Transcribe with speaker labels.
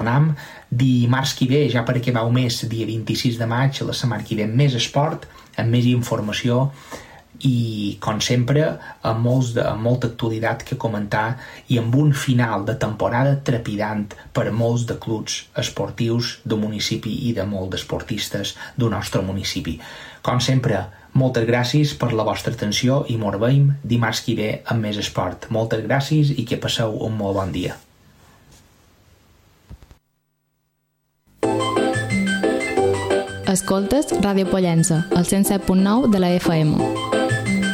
Speaker 1: tornem dimarts que ve, ja per acabar el mes, dia 26 de maig, la setmana que ve, més esport, amb més informació i, com sempre, amb molta actualitat que comentar i amb un final de temporada trepidant per a molts de clubs esportius del municipi i de molts d'esportistes del nostre municipi. Com sempre, moltes gràcies per la vostra atenció i mos veiem dimarts que ve amb més esport. Moltes gràcies i que passeu un molt bon dia.
Speaker 2: Escoltes Ràdio Pollença, al 107.9 de la FM.